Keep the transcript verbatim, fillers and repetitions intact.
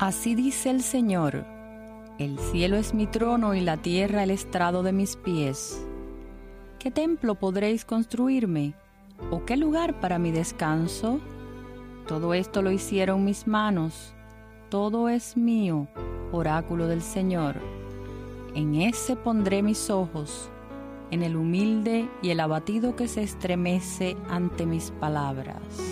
Así dice el Señor: el cielo es mi trono y la tierra el estrado de mis pies. ¿Qué templo podréis construirme? ¿O qué lugar para mi descanso? Todo esto lo hicieron mis manos, todo es mío, oráculo del Señor. En ese pondré mis ojos, en el humilde y el abatido que se estremece ante mis palabras.